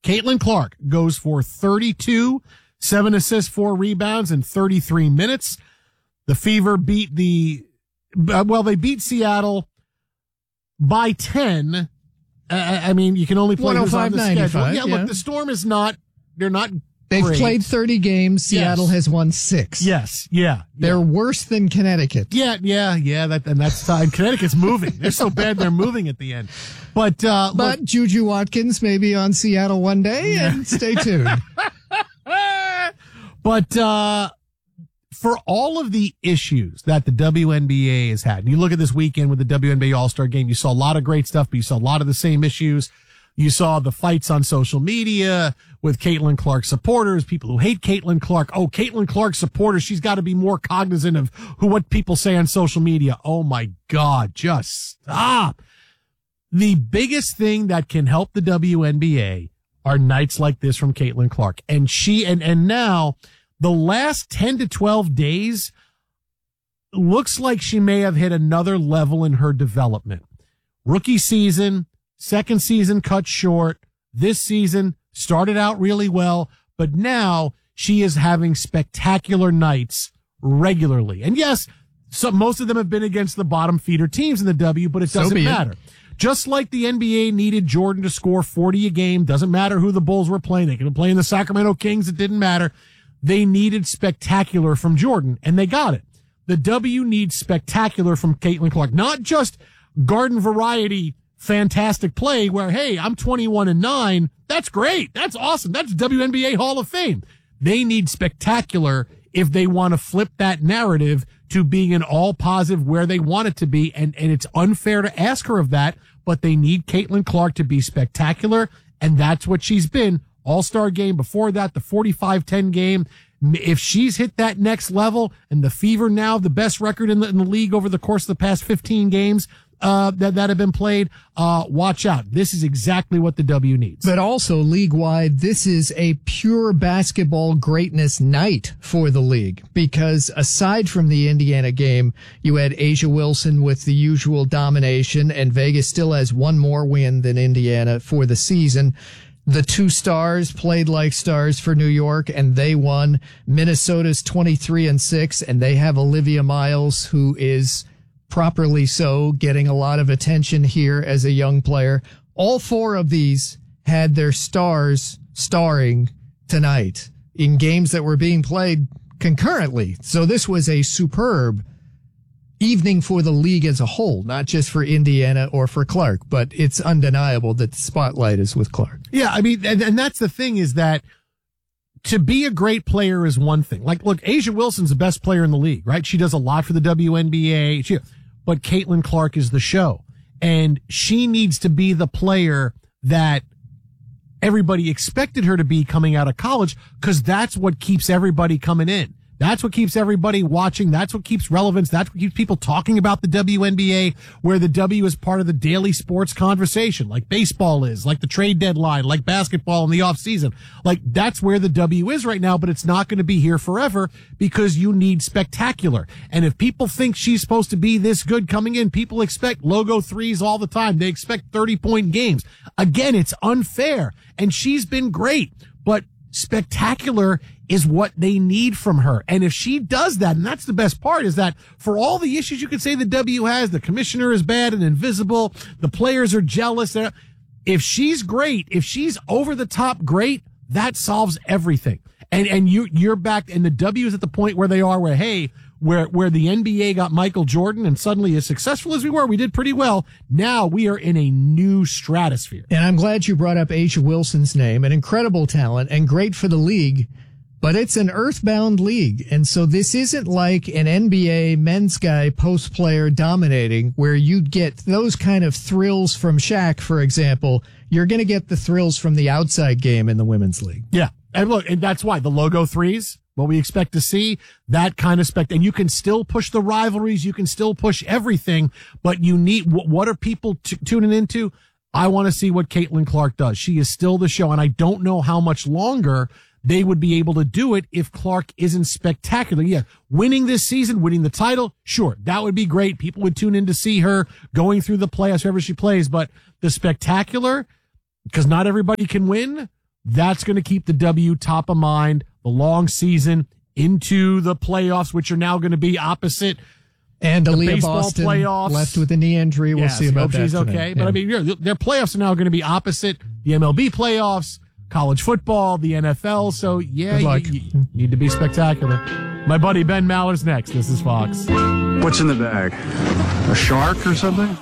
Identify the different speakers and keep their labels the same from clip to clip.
Speaker 1: Caitlin Clark goes for 32, 7 assists, 4 rebounds in 33 minutes. The Fever beat they beat Seattle by 10. I mean, you can only play who's on the schedule. Yeah, look, the Storm is they're not
Speaker 2: They've
Speaker 1: great.
Speaker 2: played 30 games. Seattle has won 6.
Speaker 1: Yes, yeah.
Speaker 2: They're worse than Connecticut.
Speaker 1: Yeah. That's time. Connecticut's moving. They're so bad they're moving at the end. But look,
Speaker 2: Juju Watkins may be on Seattle one day, and stay tuned.
Speaker 1: But for all of the issues that the WNBA has had, and you look at this weekend with the WNBA All-Star Game, you saw a lot of great stuff, but you saw a lot of the same issues. You saw the fights on social media with Caitlin Clark supporters, people who hate Caitlin Clark. Oh, Caitlin Clark supporters, she's got to be more cognizant of what people say on social media. Oh my God, just stop. The biggest thing that can help the WNBA are nights like this from Caitlin Clark. And and now the last 10 to 12 days looks like she may have hit another level in her development. Rookie season, second season cut short. This season started out really well, but now she is having spectacular nights regularly. And yes, most of them have been against the bottom feeder teams in the W, but it doesn't matter. Just like the NBA needed Jordan to score 40 a game, doesn't matter who the Bulls were playing. They could have played the Sacramento Kings. It didn't matter. They needed spectacular from Jordan, and they got it. The W needs spectacular from Caitlin Clark, not just garden variety fantastic play where, hey, I'm 21-9. That's great. That's awesome. That's WNBA Hall of Fame. They need spectacular if they want to flip that narrative to being an all positive where they want it to be. And it's unfair to ask her of that, but they need Caitlin Clark to be spectacular. And that's what she's been. All-Star game before that, the 45-10 game. If she's hit that next level and the Fever now, the best record in the league over the course of the past 15 games, that have been played, watch out. This is exactly what the W needs.
Speaker 2: But also league-wide, this is a pure basketball greatness night for the league, because aside from the Indiana game, you had A'ja Wilson with the usual domination, and Vegas still has one more win than Indiana for the season. The two stars played like stars for New York, and they won. Minnesota's 23-6, and they have Olivia Miles, who is properly so, getting a lot of attention here as a young player. All four of these had their stars starring tonight in games that were being played concurrently. So this was a superb evening for the league as a whole, not just for Indiana or for Clark, but it's undeniable that the spotlight is with Clark.
Speaker 1: Yeah, I mean, and that's the thing, is that to be a great player is one thing. Like, look, A'ja Wilson's the best player in the league, right? She does a lot for the WNBA, but Caitlin Clark is the show. And she needs to be the player that everybody expected her to be coming out of college, because that's what keeps everybody coming in. That's what keeps everybody watching. That's what keeps relevance. That's what keeps people talking about the WNBA, where the W is part of the daily sports conversation, like baseball is, like the trade deadline, like basketball in the off season. Like, that's where the W is right now, but it's not going to be here forever, because you need spectacular. And if people think she's supposed to be this good coming in, people expect logo threes all the time. They expect 30-point games. Again, it's unfair. And she's been great, but spectacular is what they need from her. And if she does that, and that's the best part, is that for all the issues you could say the W has, the commissioner is bad and invisible, the players are jealous, if she's great, if she's over the top great, that solves everything. And you're back, and the W is at the point where they are, where, hey, where the NBA got Michael Jordan, and suddenly, as successful as we were, we did pretty well. Now we are in a new stratosphere.
Speaker 2: And I'm glad you brought up A'ja Wilson's name, an incredible talent and great for the league, but it's an earthbound league. And so this isn't like an NBA men's guy post player dominating, where you'd get those kind of thrills from Shaq, for example. You're going to get the thrills from the outside game in the women's league.
Speaker 1: Yeah. And look, and that's why the logo threes, what we expect to see, that kind of and you can still push the rivalries, you can still push everything, but you need, what are people tuning into? I want to see what Caitlin Clark does. She is still the show, and I don't know how much longer they would be able to do it if Clark isn't spectacular. Yeah, winning this season, winning the title, sure, that would be great. People would tune in to see her going through the playoffs, wherever she plays, but the spectacular, because not everybody can win, That's going to keep the W top of mind, the long season into the playoffs, which are now going to be opposite.
Speaker 2: And Aaliyah
Speaker 1: baseball
Speaker 2: Boston
Speaker 1: playoffs.
Speaker 2: left with a knee injury. We'll see about that.
Speaker 1: She's okay.
Speaker 2: Tonight.
Speaker 1: But
Speaker 2: Yeah.
Speaker 1: I mean, their playoffs are now going to be opposite the MLB playoffs, college football, the NFL. So, yeah,
Speaker 2: Good luck.
Speaker 1: you need to be spectacular. My buddy Ben Maller's next. This is Fox.
Speaker 3: What's in the bag? A shark or something?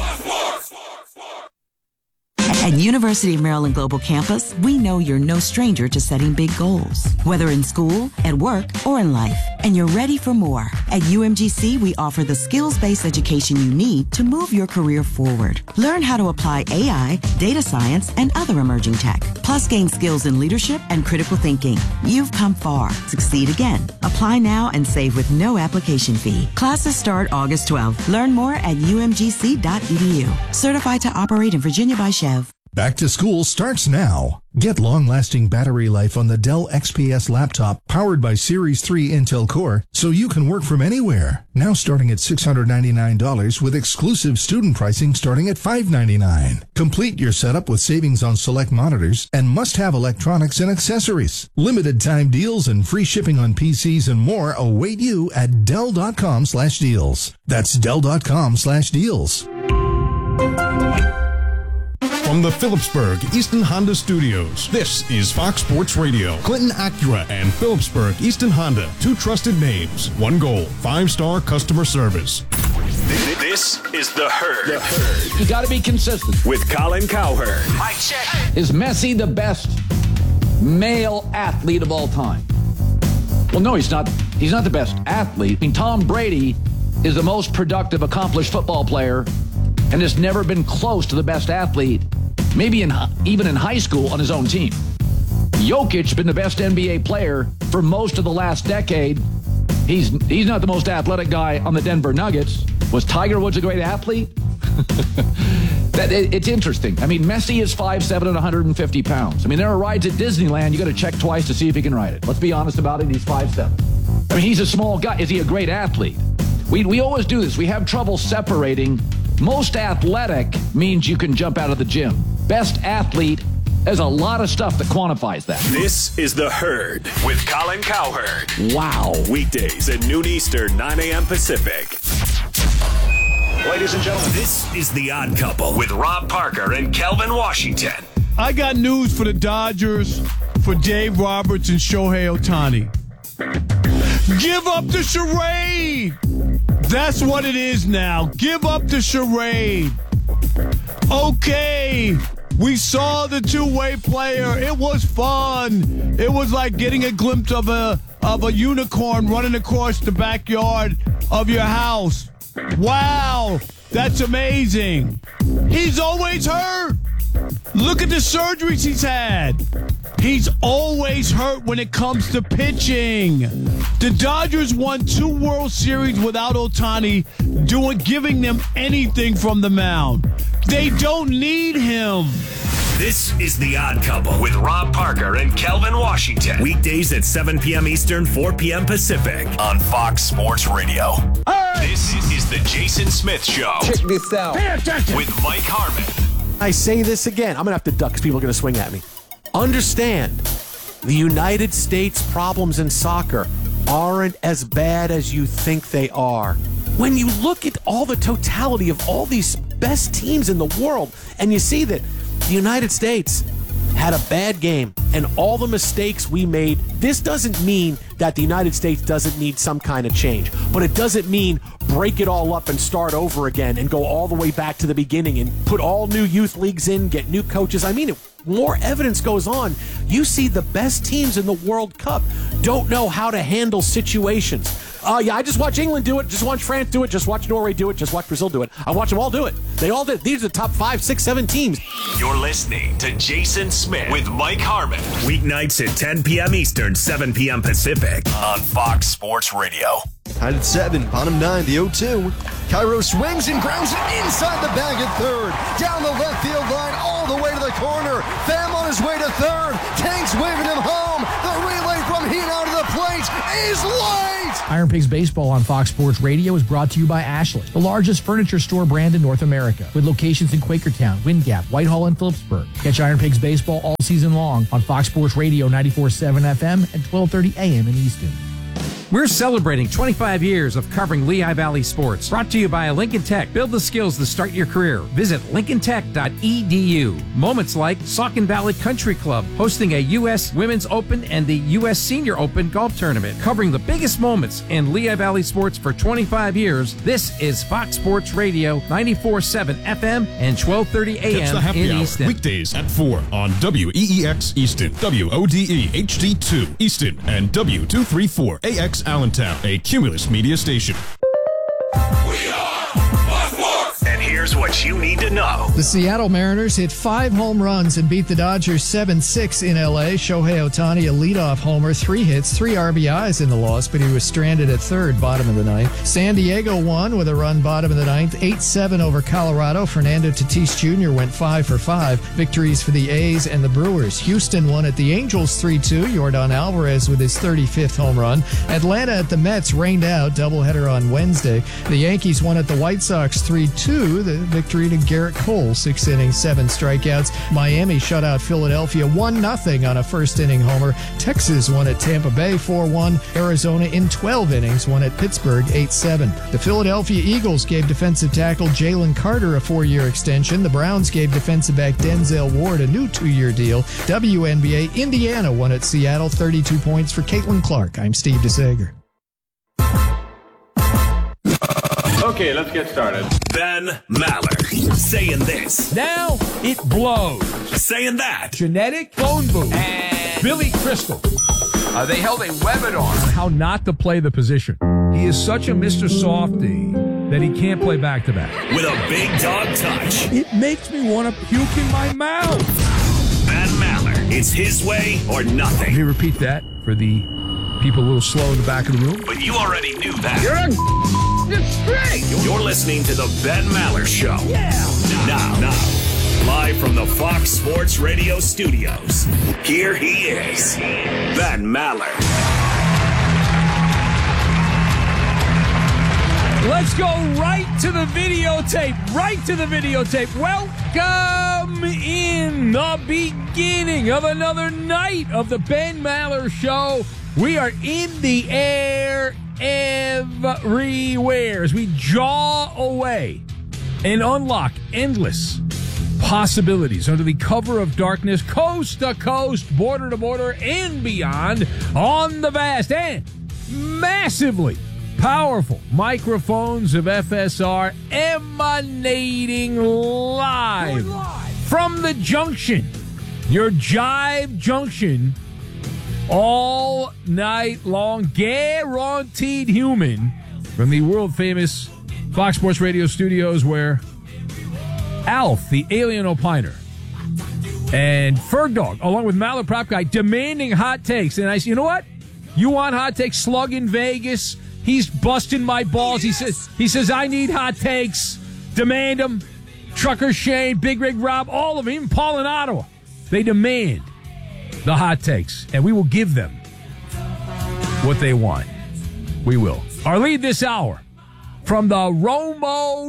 Speaker 4: At University of Maryland Global Campus, we know you're no stranger to setting big goals, whether in school, at work, or in life. And you're ready for more. At UMGC, we offer the skills-based education you need to move your career forward. Learn how to apply AI, data science, and other emerging tech. Plus, gain skills in leadership and critical thinking. You've come far. Succeed again. Apply now and save with no application fee. Classes start August 12th. Learn more at umgc.edu. Certified to operate in Virginia by Chev.
Speaker 5: Back to school starts now. Get long-lasting battery life on the Dell XPS laptop powered by Series 3 Intel Core so you can work from anywhere. Now starting at $699 with exclusive student pricing starting at $599. Complete your setup with savings on select monitors and must-have electronics and accessories. Limited time deals and free shipping on PCs and more await you at Dell.com/deals. That's Dell.com/deals.
Speaker 6: From the Phillipsburg Easton Honda Studios, this is Fox Sports Radio. Clinton Acura and Phillipsburg Easton Honda, two trusted names, one goal, 5-star customer service.
Speaker 7: This is The Herd.
Speaker 8: The Herd. You got to be consistent.
Speaker 7: With Colin Cowherd.
Speaker 8: Mic check. Is Messi the best male athlete of all time? Well, no, he's not. He's not the best athlete. I mean, Tom Brady is the most productive, accomplished football player and has never been close to the best athlete, maybe even in high school on his own team. Jokic been the best NBA player for most of the last decade. He's not the most athletic guy on the Denver Nuggets. Was Tiger Woods a great athlete? It's interesting. I mean, Messi is 5'7" and 150 pounds. I mean, there are rides at Disneyland you got to check twice to see if he can ride it. Let's be honest about it. He's 5'7". I mean, he's a small guy. Is he a great athlete? We always do this. We have trouble separating. Most athletic means you can jump out of the gym. Best athlete, there's a lot of stuff that quantifies that.
Speaker 7: This is The Herd with Colin Cowherd.
Speaker 8: Wow.
Speaker 7: Weekdays at noon Eastern, 9 a.m. Pacific. Ladies and gentlemen, this is The Odd Couple with Rob Parker and Kelvin Washington.
Speaker 9: I got news for the Dodgers, for Dave Roberts and Shohei Ohtani. Give up the charade! That's what it is now. Give up the charade. Okay, we saw the two-way player. It was fun. It was like getting a glimpse of a unicorn running across the backyard of your house. Wow, that's amazing. He's always hurt. Look at the surgeries he's had. He's always hurt when it comes to pitching. The Dodgers won 2 World Series without Ohtani giving them anything from the mound. They don't need him.
Speaker 7: This is The Odd Couple with Rob Parker and Kelvin Washington. Weekdays at 7 p.m. Eastern, 4 p.m. Pacific on Fox Sports Radio. This is the Jason Smith Show.
Speaker 8: Check this out.
Speaker 7: Pay attention. With Mike Harmon.
Speaker 10: I say this again. I'm going to have to duck because people are going to swing at me. Understand, the United States problems in soccer aren't as bad as you think they are. When you look at all the totality of all these best teams in the world, and you see that the United States had a bad game and all the mistakes we made, this doesn't mean that the United States doesn't need some kind of change, but it doesn't mean break it all up and start over again and go all the way back to the beginning and put all new youth leagues in, get new coaches. I mean, more evidence goes on. You see the best teams in the World Cup don't know how to handle situations. I just watch England do it, just watch France do it, just watch Norway do it, just watch Brazil do it. I watch them all do it. They all did. These are the top 5, 6, 7 teams.
Speaker 7: You're listening to Jason Smith with Mike Harmon. Weeknights at 10 p.m. Eastern, 7 p.m. Pacific on Fox Sports Radio.
Speaker 11: Tied at 7, bottom 9, the 0-2. Cairo swings and grounds it inside the bag at third. Down the left field line, all the way to the corner. Pham on his way to third. Tank's waving him home. The relay from Heaney out of the plate is late.
Speaker 12: Iron Pigs Baseball on Fox Sports Radio is brought to you by Ashley, the largest furniture store brand in North America, with locations in Quakertown, Wind Gap, Whitehall, and Phillipsburg. Catch Iron Pigs Baseball all season long on Fox Sports Radio 94.7 FM and 12:30 a.m. in Easton.
Speaker 13: We're celebrating 25 years of covering Lehigh Valley sports. Brought to you by Lincoln Tech. Build the skills to start your career. Visit lincolntech.edu. Moments like Saucon Valley Country Club hosting a U.S. Women's Open and the U.S. Senior Open golf tournament. Covering the biggest moments in Lehigh Valley sports for 25 years. This is Fox Sports Radio 94.7 FM and 12:30 a.m.
Speaker 6: Catch the happy
Speaker 13: in
Speaker 6: hour
Speaker 13: Easton.
Speaker 6: Weekdays at 4 on WEEX Easton, WODE HD2 Easton, and W234AX Allentown, a Cumulus media station.
Speaker 7: And here's what you need to know.
Speaker 2: The Seattle Mariners hit 5 home runs and beat the Dodgers 7-6 in L.A. Shohei Ohtani, a leadoff homer, 3 hits, 3 RBIs in the loss, but he was stranded at third, bottom of the ninth. San Diego won with a run, bottom of the ninth, 8-7 over Colorado. Fernando Tatis Jr. went 5 for 5. Victories for the A's and the Brewers. Houston won at the Angels 3-2. Yordan Alvarez with his 35th home run. Atlanta at the Mets rained out, doubleheader on Wednesday. The Yankees won at the White Sox 3-2. The victory to Garrett Cole, 6 innings, 7 strikeouts. Miami shut out Philadelphia 1-0 on a first-inning homer. Texas won at Tampa Bay 4-1. Arizona in 12 innings won at Pittsburgh 8-7. The Philadelphia Eagles gave defensive tackle Jalen Carter a 4-year extension. The Browns gave defensive back Denzel Ward a new 2-year deal. WNBA, Indiana won at Seattle, 32 points for Caitlin Clark. I'm Steve DeSager.
Speaker 14: Okay, let's get started.
Speaker 7: Ben Maller saying this.
Speaker 9: Now it blows.
Speaker 7: Saying that.
Speaker 9: Genetic phone booth.
Speaker 14: And
Speaker 9: Billy Crystal.
Speaker 14: they held a webinar
Speaker 9: on how not to play the position. He is such a Mr. Softy that he can't play back-to-back.
Speaker 7: With a big dog touch.
Speaker 9: It makes me want to puke in my mouth.
Speaker 7: Ben Maller. It's his way or nothing.
Speaker 9: Can you repeat that for the people a little slow in the back of the room?
Speaker 7: But you already knew that.
Speaker 14: It's great.
Speaker 7: You're listening to the Ben Maller Show.
Speaker 14: Yeah.
Speaker 7: Now, live from the Fox Sports Radio studios, here he is, Ben Maller.
Speaker 9: Let's go right to the videotape. Welcome in the beginning of another night of the Ben Maller Show. We are in the air everywhere as we jaw away and unlock endless possibilities under the cover of darkness, coast to coast, border to border, and beyond on the vast and massively powerful microphones of FSR emanating live from the junction, your Jive Junction, all night long, guaranteed human, from the world-famous Fox Sports Radio studios, where Alf, the alien opiner, and Ferg Dog, along with Maller Prop Guy, demanding hot takes. And I said, you know what? You want hot takes? Slug in Vegas. He's busting my balls. Yes. He says, I need hot takes. Demand them. Trucker Shane, Big Rig Rob, all of them, even Paul in Ottawa. They demand the hot takes, and we will give them what they want. We will. Our lead this hour from the Romo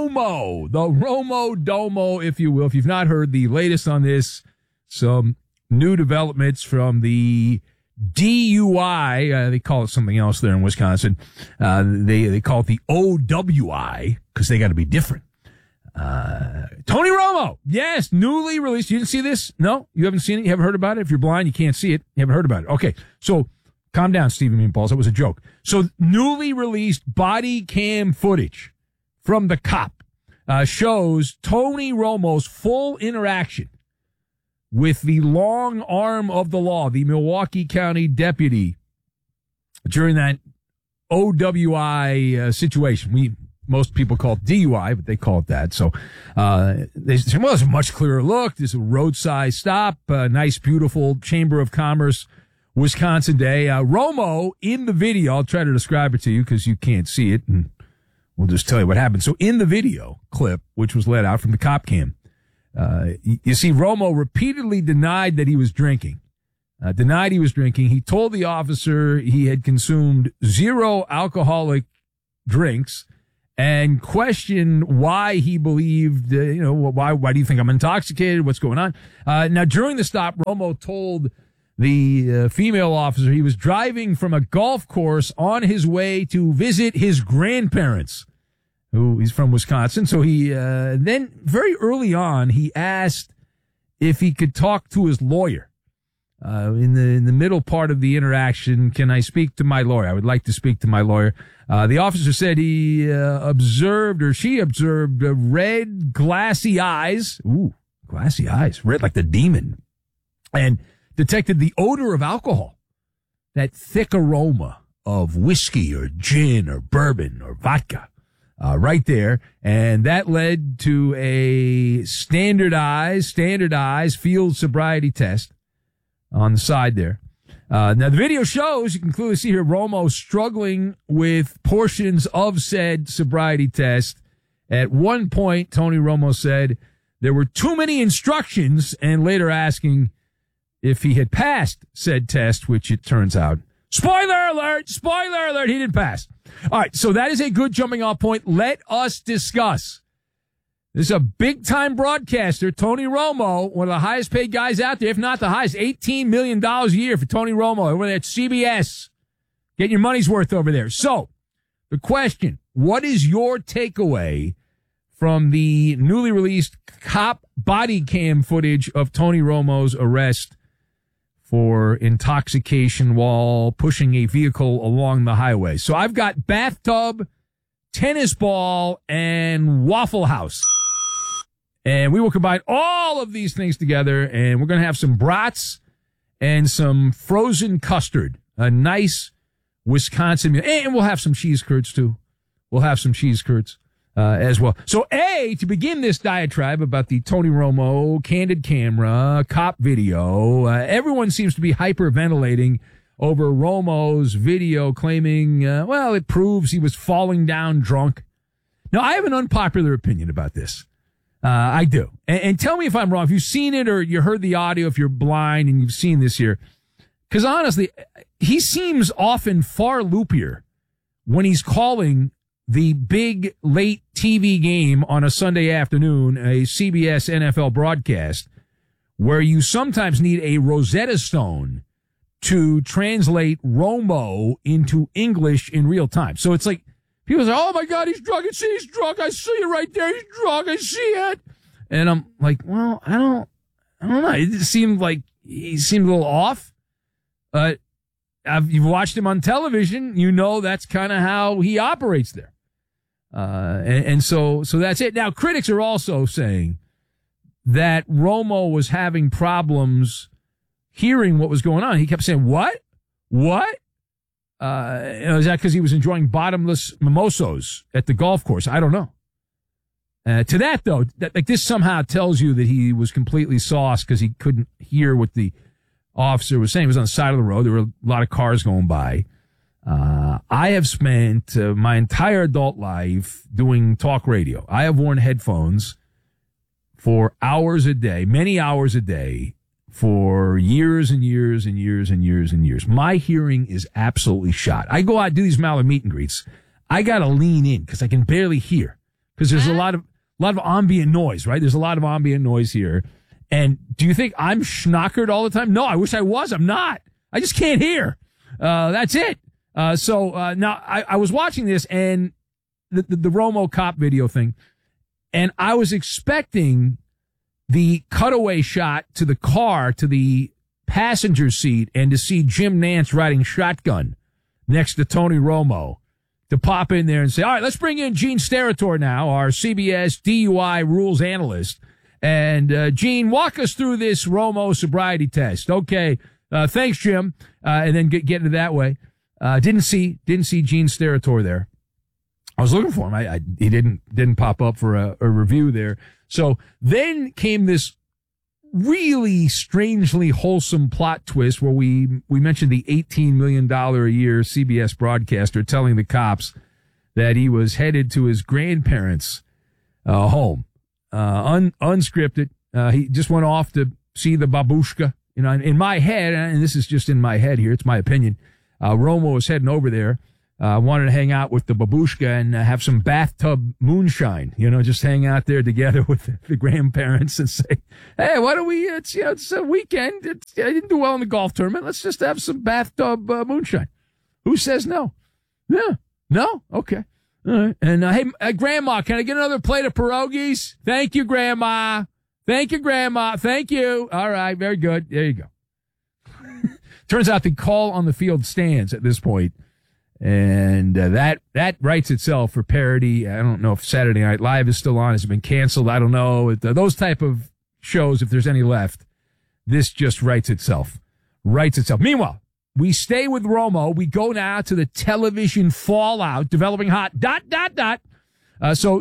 Speaker 9: Domo, if you will. If you've not heard the latest on this, some new developments from the DUI. They call it something else there in Wisconsin. They call it the OWI because they got to be different. Tony Romo, yes, newly released. You didn't see this? No? You haven't seen it? You haven't heard about it? If you're blind, you can't see it. You haven't heard about it. Okay, so calm down, Stephen Meanballs. That was a joke. So newly released body cam footage from the cop shows Tony Romo's full interaction with the long arm of the law, the Milwaukee County deputy, during that OWI situation. Most people call it DUI, but they call it that. So they say, well, it's a much clearer look. This is a roadside stop, nice, beautiful Chamber of Commerce, Wisconsin day. Romo, in the video, I'll try to describe it to you because you can't see it, and we'll just tell you what happened. So in the video clip, which was let out from the cop cam, you see Romo repeatedly denied that he was drinking.
Speaker 15: denied he was drinking. He told the officer he had consumed 0 alcoholic drinks and questioned why he believed, why do you think I'm intoxicated? What's going on? Now, during the stop, Romo told the female officer he was driving from a golf course on his way to visit his grandparents, who he's from Wisconsin. So he then very early on, he asked if he could talk to his lawyer. In the middle part of the interaction, can I speak to my lawyer? I would like to speak to my lawyer. The officer said she observed red, glassy eyes. Ooh, glassy eyes. Red like the demon. And detected the odor of alcohol. That thick aroma of whiskey or gin or bourbon or vodka. Right there. And that led to a standardized field sobriety test on the side there. Now, the video shows, you can clearly see here, Romo struggling with portions of said sobriety test. At one point, Tony Romo said there were too many instructions, and later asking if he had passed said test, which it turns out, spoiler alert, he didn't pass. All right, so that is a good jumping off point. Let us discuss. This is a big-time broadcaster, Tony Romo, one of the highest-paid guys out there, if not the highest, $18 million a year for Tony Romo over there at CBS. Getting your money's worth over there. So, the question, what is your takeaway from the newly released cop body cam footage of Tony Romo's arrest for intoxication while pushing a vehicle along the highway? So, I've got bathtub, tennis ball, and Waffle House. And we will combine all of these things together, and we're going to have some brats and some frozen custard, a nice Wisconsin meal. And we'll have some cheese curds, too. We'll have some cheese curds as well. So, to begin this diatribe about the Tony Romo candid camera cop video, everyone seems to be hyperventilating over Romo's video claiming, it proves he was falling down drunk. Now, I have an unpopular opinion about this. I do. And tell me if I'm wrong. If you've seen it or you heard the audio, if you're blind and you've seen this here. Because honestly, he seems often far loopier when he's calling the big late TV game on a Sunday afternoon, a CBS NFL broadcast, where you sometimes need a Rosetta Stone to translate Romo into English in real time. So it's like, people say, oh my God, he's drunk. He's drunk. I see it right there. He's drunk. I see it. And I'm like, well, I don't know. It just seemed like he seemed a little off. You've watched him on television. You know, that's kind of how he operates there. So that's it. Now, critics are also saying that Romo was having problems hearing what was going on. He kept saying, what? Is that because he was enjoying bottomless mimosas at the golf course? I don't know. To that, though, this somehow tells you that he was completely sauced because he couldn't hear what the officer was saying. He was on the side of the road. There were a lot of cars going by. I have spent my entire adult life doing talk radio. I have worn headphones for hours a day, many hours a day, for years and years and years and years and years. My hearing is absolutely shot. I go out and do these Mallard meet and greets. I got to lean in because I can barely hear because there's a lot of ambient noise, right? There's a lot of ambient noise here. And do you think I'm schnockered all the time? No, I wish I was. I'm not. I just can't hear. That's it. Now I was watching this and the Romo cop video thing, and I was expecting the cutaway shot to the car, to the passenger seat, and to see Jim Nantz riding shotgun next to Tony Romo to pop in there and say, all right, let's bring in Gene Steratore now, our CBS DUI rules analyst. And Gene, walk us through this Romo sobriety test. Okay, thanks, Jim. And then get into that way. Didn't see Gene Steratore there. I was looking for him. He didn't pop up for a review there. So then came this really strangely wholesome plot twist where we mentioned the $18 million a year CBS broadcaster telling the cops that he was headed to his grandparents' home. Unscripted. He just went off to see the babushka You know, in my head, and this is just in my head here, it's my opinion, Romo was heading over there, wanted to hang out with the babushka and have some bathtub moonshine, you know, just hang out there together with the grandparents and say, hey, why don't we, it's a weekend. I didn't do well in the golf tournament. Let's just have some bathtub moonshine. Who says no? Yeah. No? Okay. All right. And, hey, Grandma, can I get another plate of pierogies? Thank you, Grandma. Thank you, Grandma. Thank you. All right. Very good. There you go. Turns out the call on the field stands at this point. And that writes itself for parody. I don't know if Saturday Night Live is still on. Has it been canceled? I don't know. Those type of shows, if there's any left, this just writes itself. Meanwhile, we stay with Romo. We go now to the television fallout, developing hot, ... So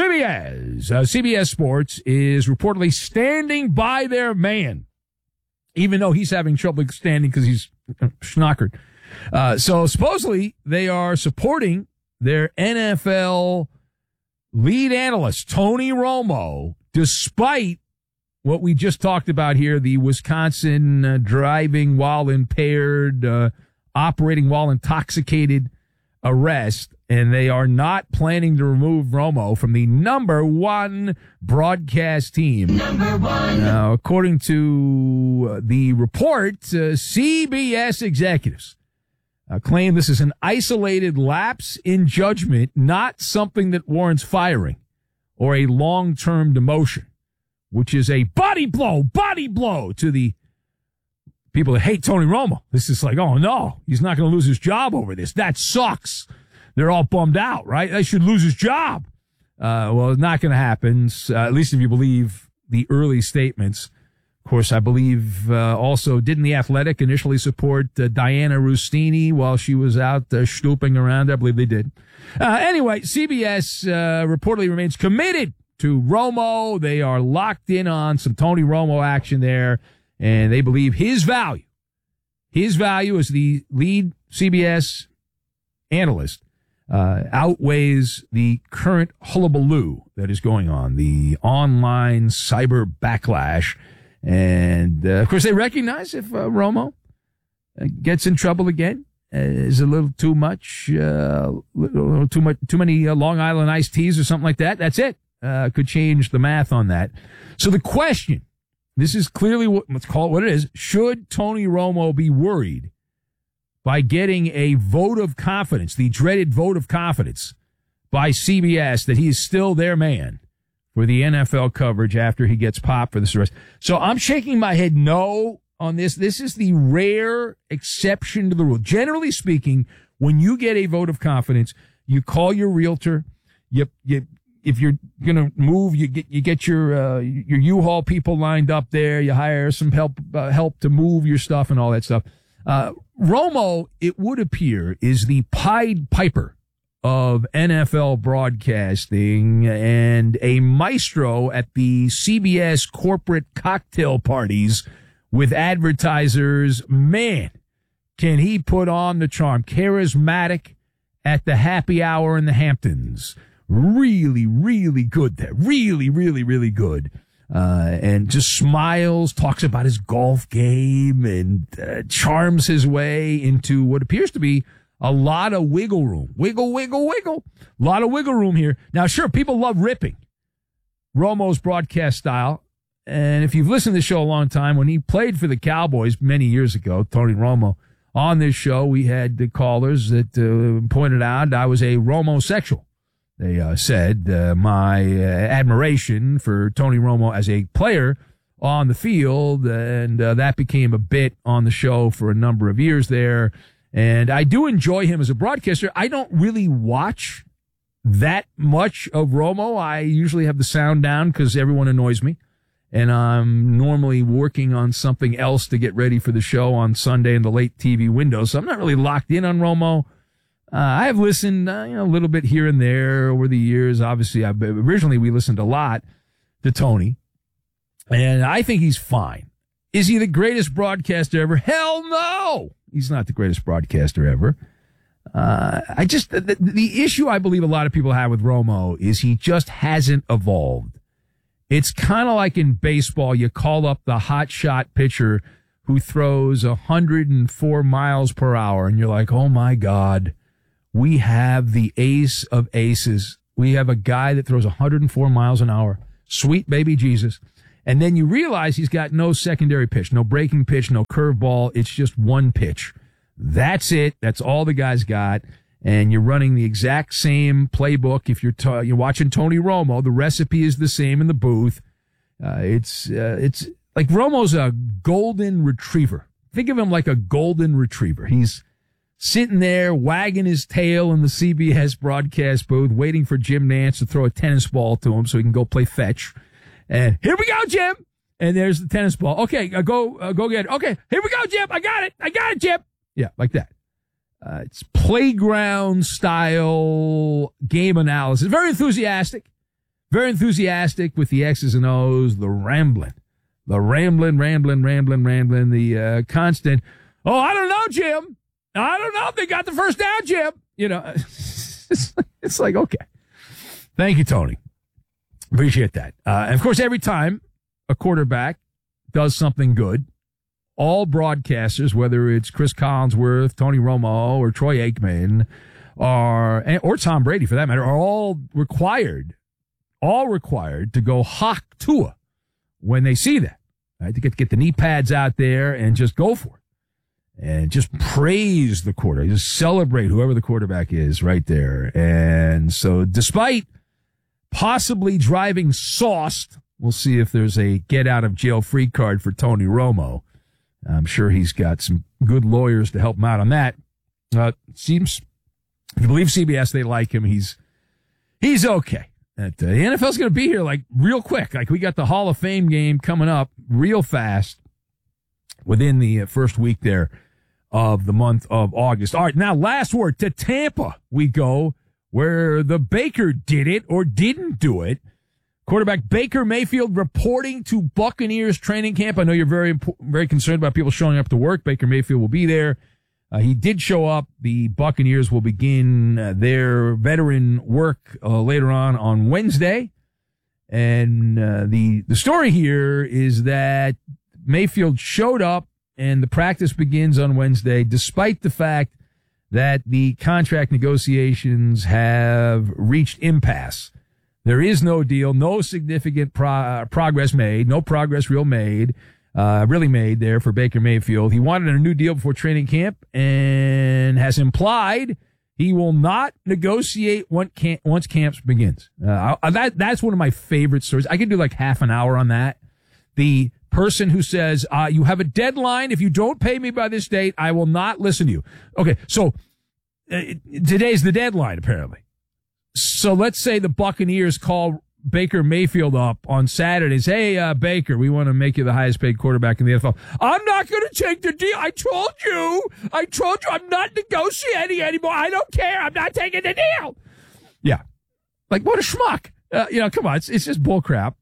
Speaker 15: CBS Sports is reportedly standing by their man, even though he's having trouble standing because he's schnockered. So supposedly they are supporting their NFL lead analyst, Tony Romo, despite what we just talked about here, the Wisconsin driving while impaired, operating while intoxicated arrest. And they are not planning to remove Romo from the number one broadcast team. Number one. Now, according to the report, CBS executives claim this is an isolated lapse in judgment, not something that warrants firing or a long-term demotion, which is a body blow to the people that hate Tony Romo. This is like, oh, no, he's not going to lose his job over this. That sucks. They're all bummed out, right? They should lose his job. Well, it's not going to happen, at least if you believe the early statements. Of course, I believe also, didn't The Athletic initially support Diana Rustini while she was out snooping around? I believe they did. Anyway, CBS reportedly remains committed to Romo. They are locked in on some Tony Romo action there, and they believe his value as the lead CBS analyst outweighs the current hullabaloo that is going on, the online cyber backlash. And, of course, they recognize if Romo gets in trouble again, is a little too much, too many Long Island iced teas or something like that, that's it. Could change the math on that. So the question, this is clearly let's call it what it is. Should Tony Romo be worried by getting a vote of confidence, the dreaded vote of confidence by CBS that he is still their man for the NFL coverage after he gets popped for this arrest? So I'm shaking my head no on this. This is the rare exception to the rule. Generally speaking, when you get a vote of confidence, you call your realtor. If you're going to move, you get your U-Haul people lined up there. You hire some help to move your stuff and all that stuff. Romo, it would appear, is the Pied Piper of NFL broadcasting and a maestro at the CBS corporate cocktail parties with advertisers. Man, can he put on the charm. Charismatic at the happy hour in the Hamptons. Really, really good there. Really, really, really good. And just smiles, talks about his golf game, and charms his way into what appears to be a lot of wiggle room. Wiggle. A lot of wiggle room here. Now, sure, people love ripping Romo's broadcast style. And if you've listened to the show a long time, when he played for the Cowboys many years ago, Tony Romo, on this show, we had the callers that pointed out I was a Romo-sexual. They said my admiration for Tony Romo as a player on the field, and that became a bit on the show for a number of years there. And I do enjoy him as a broadcaster. I don't really watch that much of Romo. I usually have the sound down because everyone annoys me, and I'm normally working on something else to get ready for the show on Sunday in the late TV window, so I'm not really locked in on Romo. I have listened, a little bit here and there over the years. Obviously, originally we listened a lot to Tony, and I think he's fine. Is he the greatest broadcaster ever? Hell no! He's not the greatest broadcaster ever. The issue I believe a lot of people have with Romo is he just hasn't evolved. It's kind of like in baseball, you call up the hot shot pitcher who throws 104 miles per hour, and you're like, oh my God, we have the ace of aces. We have a guy that throws 104 miles an hour. Sweet baby Jesus. And then you realize he's got no secondary pitch, no breaking pitch, no curveball. It's just one pitch. That's it. That's all the guy's got. And you're running the exact same playbook. If you're watching Tony Romo, the recipe is the same in the booth. It's like Romo's a golden retriever. Think of him like a golden retriever. He's sitting there wagging his tail in the CBS broadcast booth, waiting for Jim Nantz to throw a tennis ball to him so he can go play fetch. And here we go, Jim. And there's the tennis ball. Okay, go get it. Okay, here we go, Jim. I got it, Jim. Yeah, like that. It's playground style game analysis. Very enthusiastic with the X's and O's, the rambling, the constant. Oh, I don't know, Jim. I don't know if they got the first down, Jim. You know, it's like, okay. Thank you, Tony. Appreciate that. And of course, every time a quarterback does something good, all broadcasters, whether it's Chris Collinsworth, Tony Romo, or Troy Aikman, or Tom Brady for that matter, are all required to go hock Tua when they see that, right? To get the knee pads out there and just go for it. And just praise the quarterback, just celebrate whoever the quarterback is right there. And so despite possibly driving sauced, we'll see if there's a get out of jail free card for Tony Romo. I'm sure he's got some good lawyers to help him out on that. Seems, if you believe CBS, they like him. He's okay. The NFL's going to be here like real quick. Like we got the Hall of Fame game coming up real fast within the first week there of the month of August. All right, now last word, to Tampa we go, where the Baker did it or didn't do it. Quarterback Baker Mayfield reporting to Buccaneers training camp. I know you're very concerned about people showing up to work. Baker Mayfield will be there. He did show up. The Buccaneers will begin their veteran work later on Wednesday. And the story here is that Mayfield showed up and the practice begins on Wednesday, despite the fact that the contract negotiations have reached impasse. There is no deal, no significant progress made, no progress really made there for Baker Mayfield. He wanted a new deal before training camp and has implied he will not negotiate once camp begins. That's one of my favorite stories. I could do like half an hour on that. The person who says, you have a deadline. If you don't pay me by this date, I will not listen to you. Okay, so today's the deadline, apparently. So let's say the Buccaneers call Baker Mayfield up on Saturdays. Hey, Baker, we want to make you the highest paid quarterback in the NFL. I'm not going to take the deal. I told you I'm not negotiating anymore. I don't care. I'm not taking the deal. Yeah. Like, what a schmuck. Come on. It's just bull crap.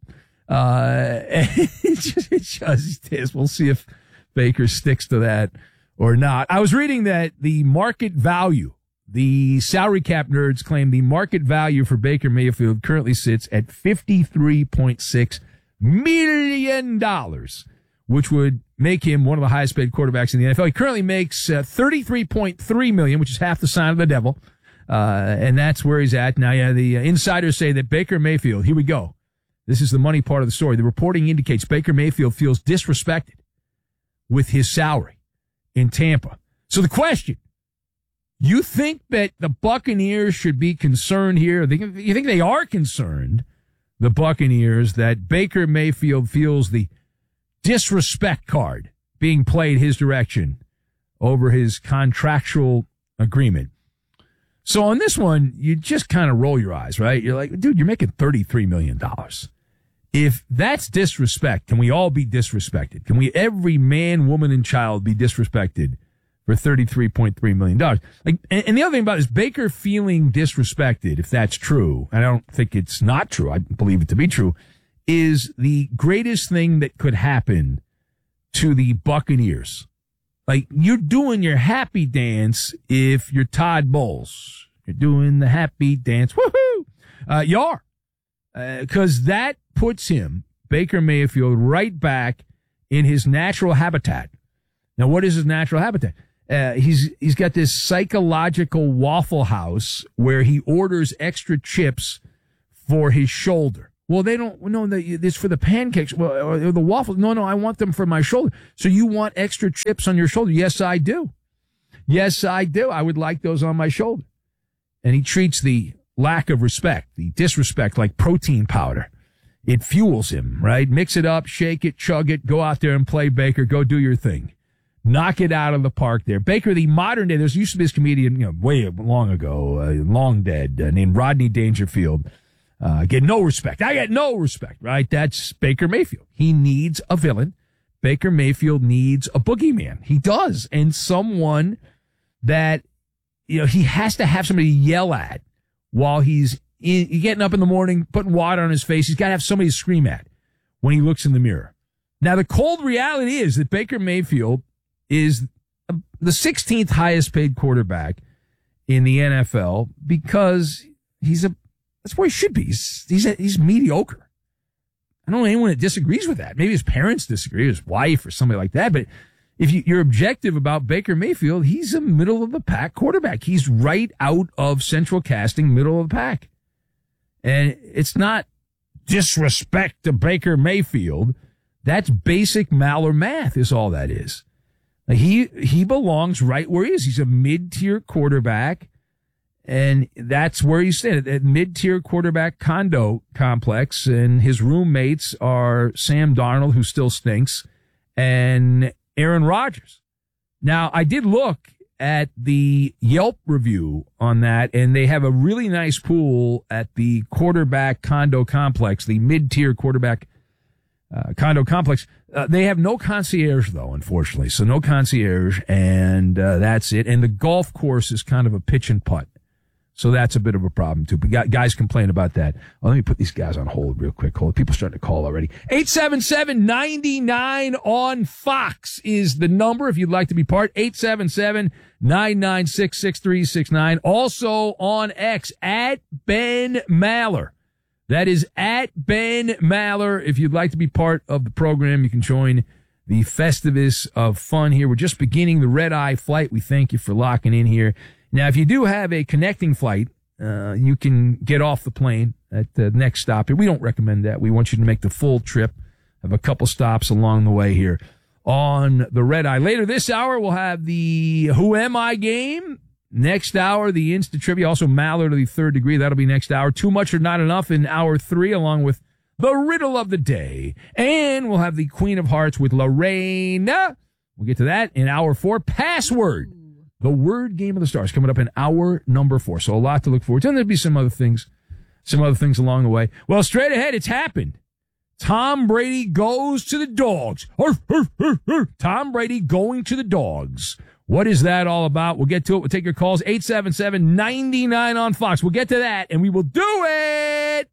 Speaker 15: It just is. We'll see if Baker sticks to that or not. I was reading that the market value, the salary cap nerds claim the market value for Baker Mayfield currently sits at $53.6 million, which would make him one of the highest paid quarterbacks in the NFL. He currently makes $33.3 million, which is half the sign of the devil. And that's where he's at. Now, yeah, the insiders say that Baker Mayfield, here we go. This is the money part of the story. The reporting indicates Baker Mayfield feels disrespected with his salary in Tampa. So the question, you think that the Buccaneers should be concerned here? You think they are concerned, the Buccaneers, that Baker Mayfield feels the disrespect card being played his direction over his contractual agreement? So on this one, you just kind of roll your eyes, right? You're like, dude, you're making $33 million. If that's disrespect, can we all be disrespected? Can we, every man, woman, and child, be disrespected for $33.3 million? Like, and the other thing about it is Baker feeling disrespected, if that's true, and I don't think it's not true, I believe it to be true, is the greatest thing that could happen to the Buccaneers. Like, you're doing your happy dance if you're Todd Bowles. You're doing the happy dance. Woohoo! You are. Because that puts him, Baker Mayfield, right back in his natural habitat Now, what is his natural habitat? He's got this psychological Waffle House where he orders extra chips for his shoulder. Well, they don't know that it's for the pancakes or the waffles. No, I want them for my shoulder. So you want extra chips on your shoulder? Yes, I do. Yes, I do. I would like those on my shoulder. And he treats the lack of respect, the disrespect, like protein powder. It fuels him, right? Mix it up, shake it, chug it, go out there and play, Baker. Go do your thing. Knock it out of the park there. Baker, the modern day, there's used to be this comedian, way long ago, long dead, named Rodney Dangerfield. Get no respect. I get no respect, right? That's Baker Mayfield. He needs a villain. Baker Mayfield needs a boogeyman. He does. And someone that, he has to have somebody to yell at while he's getting up in the morning, putting water on his face. He's got to have somebody to scream at when he looks in the mirror. Now, the cold reality is that Baker Mayfield is the 16th highest paid quarterback in the NFL because that's where he should be. He's mediocre. I don't know anyone that disagrees with that. Maybe his parents disagree, his wife or somebody like that. But if you're objective about Baker Mayfield, he's a middle of the pack quarterback. He's right out of central casting, middle of the pack. And it's not disrespect to Baker Mayfield. That's basic Maller math is all that is. He belongs right where he is. He's a mid-tier quarterback. And that's where he's standing, at mid-tier quarterback condo complex. And his roommates are Sam Darnold, who still stinks, and Aaron Rodgers. Now, I did look at the Yelp review on that, and they have a really nice pool at the quarterback condo complex, the mid-tier quarterback condo complex. They have no concierge, though, unfortunately. So no concierge, and that's it. And the golf course is kind of a pitch and putt. So that's a bit of a problem, too. But guys complain about that. Oh, let me put these guys on hold real quick. Hold. People starting to call already. 877-99 on Fox is the number if you'd like to be part. 877-996-6369. Also on X, at Ben Maller. That is at Ben Maller. If you'd like to be part of the program, you can join the Festivus of fun here. We're just beginning the red-eye flight. We thank you for locking in here. Now, if you do have a connecting flight, you can get off the plane at the next stop here. We don't recommend that. We want you to make the full trip, have a couple stops along the way here on the red eye. Later this hour, we'll have the Who Am I game. Next hour, the Insta Trivia. Also, Maller to the Third Degree. That'll be next hour. Too Much or Not Enough in hour 3, along with the Riddle of the Day. And we'll have the Queen of Hearts with Lorena. We'll get to that in hour 4. Password. The word game of the stars coming up in hour number 4. So a lot to look forward to. And there'll be some other things along the way. Well, straight ahead, it's happened. Tom Brady goes to the Dogs. Tom Brady going to the Dogs. What is that all about? We'll get to it. We'll take your calls. 877-99 on Fox. We'll get to that, and we will do it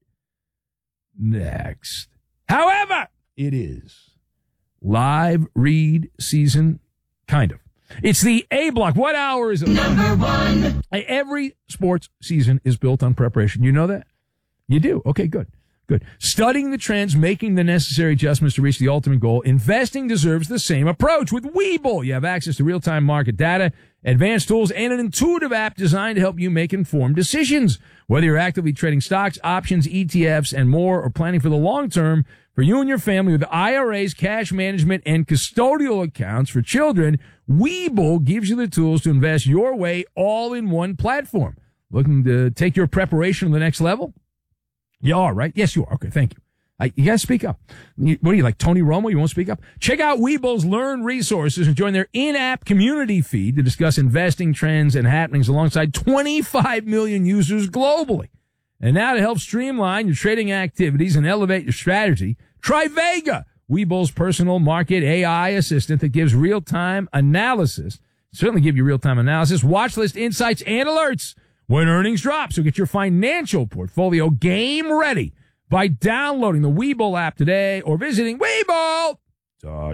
Speaker 15: next. However, it is live read season, kind of. It's the A block. What hour is it? Number 1. Every sports season is built on preparation. You know that? You do. Okay, good. Good. Studying the trends, making the necessary adjustments to reach the ultimate goal. Investing deserves the same approach. With Webull, you have access to real-time market data, advanced tools, and an intuitive app designed to help you make informed decisions. Whether you're actively trading stocks, options, ETFs, and more, or planning for the long term, for you and your family with IRAs, cash management, and custodial accounts for children, Webull gives you the tools to invest your way all in one platform. Looking to take your preparation to the next level? You are, right? Yes, you are. Okay, thank you. You got to speak up. What are you, like Tony Romo? You won't speak up? Check out Webull's Learn resources and join their in-app community feed to discuss investing trends and happenings alongside 25 million users globally. And now to help streamline your trading activities and elevate your strategy, try Vega, Webull's personal market AI assistant that gives real-time analysis. Certainly give you real-time analysis, watch list insights, and alerts when earnings drop. So get your financial portfolio game ready by downloading the Webull app today or visiting Webull.com.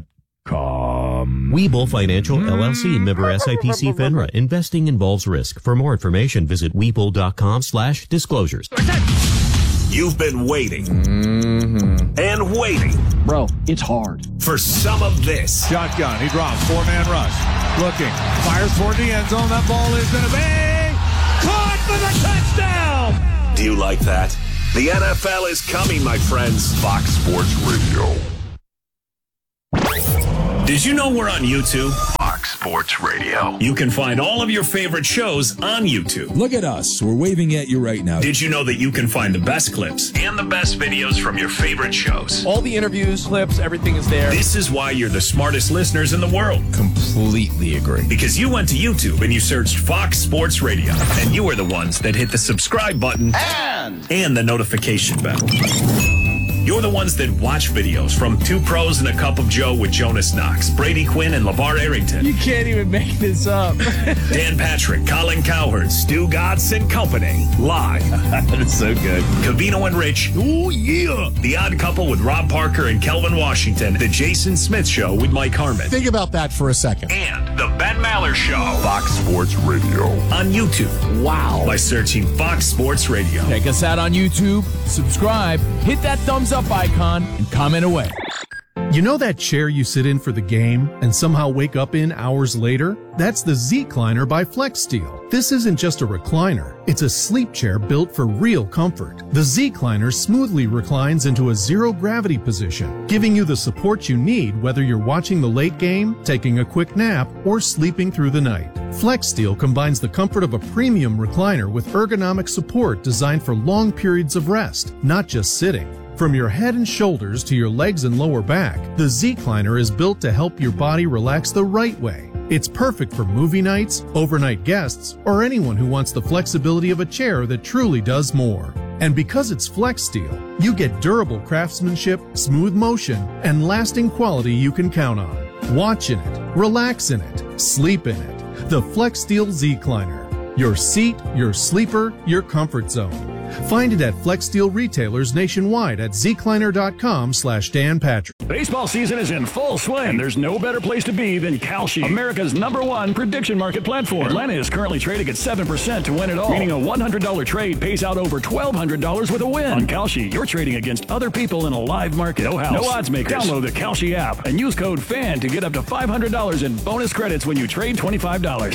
Speaker 16: Webull Financial LLC, member SIPC FINRA. Investing involves risk. For more information, visit Webull.com/disclosures.
Speaker 7: You've been waiting and waiting.
Speaker 8: Bro, it's hard.
Speaker 7: For some of this.
Speaker 9: Shotgun. He drops. 4-man rush. Looking. Fires toward the end zone. That ball is going to be caught for the touchdown.
Speaker 7: Do you like that? The NFL is coming, my friends. Fox Sports Radio. Did you know we're on YouTube? Fox Sports Radio. You can find all of your favorite shows on YouTube.
Speaker 17: Look at us. We're waving at you right now.
Speaker 7: Did you know that you can find the best clips and the best videos from your favorite shows?
Speaker 18: All the interviews, clips, everything is there.
Speaker 7: This is why you're the smartest listeners in the world.
Speaker 17: Completely agree.
Speaker 7: Because you went to YouTube and you searched Fox Sports Radio. And you were the ones that hit the subscribe button and the notification bell. You're the ones that watch videos from Two Pros and a Cup of Joe with Jonas Knox, Brady Quinn, and LeVar Arrington.
Speaker 18: You can't even make this up.
Speaker 7: Dan Patrick, Colin Cowherd, Stu Gatz and Company. Live.
Speaker 18: That is so good.
Speaker 7: Covino and Rich. Ooh, yeah. The Odd Couple with Rob Parker and Kelvin Washington. The Jason Smith Show with Mike Harmon.
Speaker 1: Think about that for a second.
Speaker 7: And the Ben Maller Show. Fox Sports Radio. On YouTube.
Speaker 18: Wow.
Speaker 7: By searching Fox Sports Radio.
Speaker 18: Check us out on YouTube. Subscribe. Hit that thumbs up icon and comment away.
Speaker 19: You know that chair you sit in for the game and somehow wake up in hours later? That's the Z-Cliner by FlexSteel. This isn't just a recliner. It's a sleep chair built for real comfort. The Z-Cliner smoothly reclines into a zero-gravity position, giving you the support you need whether you're watching the late game, taking a quick nap, or sleeping through the night. FlexSteel combines the comfort of a premium recliner with ergonomic support designed for long periods of rest, not just sitting. From your head and shoulders to your legs and lower back, the Z-Cliner is built to help your body relax the right way. It's perfect for movie nights, overnight guests, or anyone who wants the flexibility of a chair that truly does more. And because it's FlexSteel, you get durable craftsmanship, smooth motion, and lasting quality you can count on. Watch in it, relax in it, sleep in it. The FlexSteel Z-Cliner. Your seat, your sleeper, your comfort zone. Find it at FlexSteel retailers nationwide at zcliner.com/Dan Patrick.
Speaker 20: Baseball season is in full swing, and there's no better place to be than Kalshi, America's #1 prediction market platform. Atlanta is currently trading at 7% to win it all, meaning a $100 trade pays out over $1,200 with a win. On Kalshi, you're trading against other people in a live market. No house, no odds makers. Download the Kalshi app and use code FAN to get up to $500 in bonus credits when you trade $25.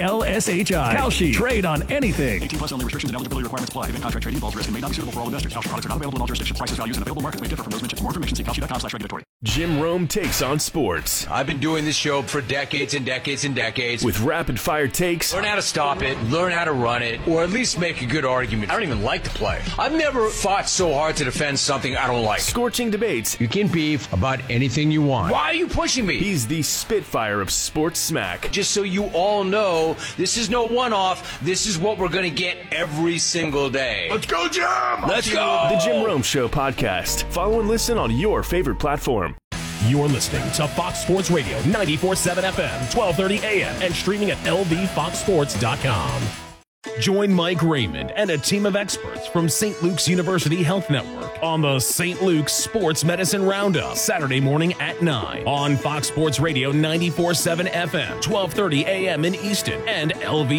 Speaker 20: KALSHI. Kalshi. Trade on anything. 18+ only. Restrictions and eligibility requirements apply. Event contract trading involves risk and may not be suitable for all investors. Kalshi products are not available in all jurisdictions. Prices, values, and available markets may differ from those mentioned. For more information, see kalshi.com/regulatory.
Speaker 7: Jim Rome takes on sports.
Speaker 21: I've been doing this show for decades and decades and decades.
Speaker 7: With rapid-fire takes.
Speaker 21: Learn how to stop it, learn how to run it, or at least make a good argument. I don't even like the play. I've never fought so hard to defend something I don't like.
Speaker 7: Scorching debates.
Speaker 21: You can beef about anything you want. Why are you pushing me?
Speaker 7: He's the Spitfire of sports smack.
Speaker 21: Just so you all know, this is no one-off. This is what we're going to get every single day.
Speaker 7: Let's go, Jim!
Speaker 21: Let's go!
Speaker 7: The Jim Rome Show podcast. Follow and listen on your favorite platform. You're listening to Fox Sports Radio 94.7 FM, 1230 AM, and streaming at lvfoxsports.com. Join Mike Raymond and a team of experts from St. Luke's University Health Network on the St. Luke's Sports Medicine Roundup, Saturday morning at 9 on Fox Sports Radio 94.7 FM, 1230 AM in Easton, and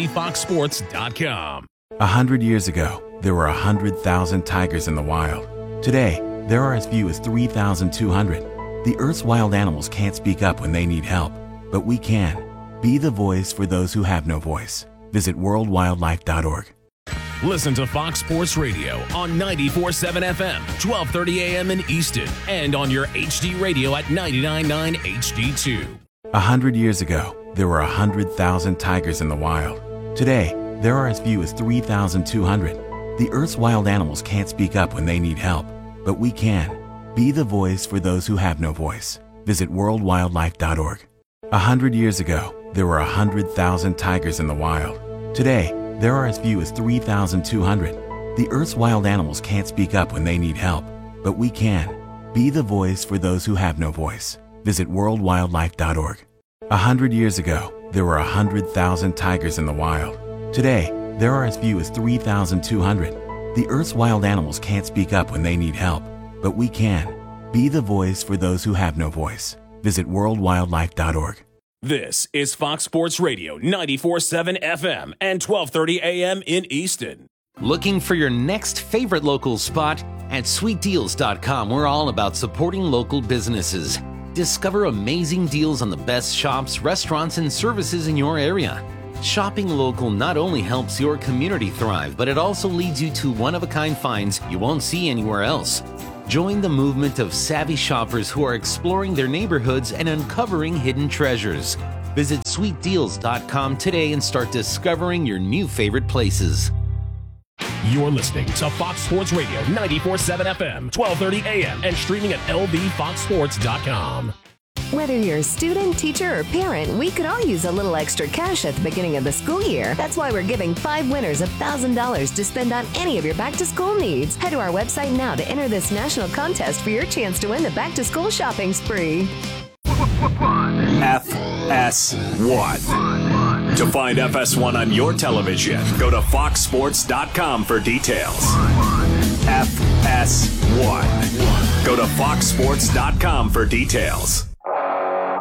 Speaker 7: lvfoxsports.com.
Speaker 22: 100 years ago, there were 100,000 tigers in the wild. Today, there are as few as 3,200. The Earth's wild animals can't speak up when they need help, but we can. Be the voice for those who have no voice. Visit worldwildlife.org.
Speaker 7: Listen to Fox Sports Radio on 94.7 FM, 1230 AM in Easton, and on your HD radio at 99.9 HD2.
Speaker 22: 100 years ago, there were 100,000 tigers in the wild. Today, there are as few as 3,200. The Earth's wild animals can't speak up when they need help, but we can. Be the voice for those who have no voice. Visit worldwildlife.org. 100 years ago, there were 100,000 tigers in the wild. Today, there are as few as 3,200. The Earth's wild animals can't speak up when they need help, but we can. Be the voice for those who have no voice. Visit worldwildlife.org. 100 years ago, there were 100,000 tigers in the wild. Today, there are as few as 3,200. The Earth's wild animals can't speak up when they need help, but we can. Be the voice for those who have no voice. Visit worldwildlife.org.
Speaker 7: This is Fox Sports Radio 94.7 FM and 1230 AM in Easton.
Speaker 3: Looking for your next favorite local spot? At sweetdeals.com, we're all about supporting local businesses. Discover amazing deals on the best shops, restaurants, and services in your area. Shopping local not only helps your community thrive, but it also leads you to one-of-a-kind finds you won't see anywhere else. Join the movement of savvy shoppers who are exploring their neighborhoods and uncovering hidden treasures. Visit sweetdeals.com today and start discovering your new favorite places.
Speaker 4: You're listening to Fox Sports Radio 94.7 FM, 1230 AM, and streaming at lvfoxsports.com.
Speaker 23: Whether you're a student, teacher, or parent, we could all use a little extra cash at the beginning of the school year. That's why we're giving 5 winners $1,000 to spend on any of your back-to-school needs. Head to our website now to enter this national contest for your chance to win the back-to-school shopping spree.
Speaker 7: FS1. To find FS1 on your television, go to foxsports.com for details. FS1. Go to foxsports.com for details.